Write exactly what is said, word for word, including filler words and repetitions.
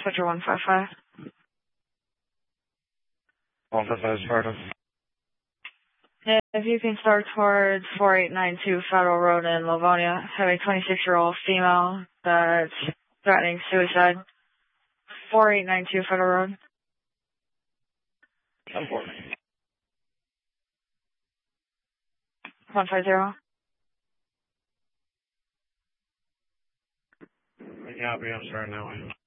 Switcher one five five. one five five Sparta. If you can start towards four eight nine two Federal Road in Livonia, have a twenty-six-year-old female that's threatening suicide. four eight nine two Federal Road. ten four. one five zero. Yeah, I'm starting now.